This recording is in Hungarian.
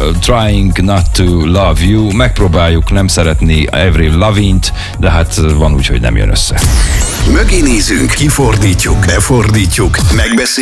Trying Not to Love You. Megpróbáljuk nem szeretni Avril Lavigne-t, de hát van úgy, hogy nem jön össze. Mögé nézünk, kifordítjuk, befordítjuk, megbeszéljük.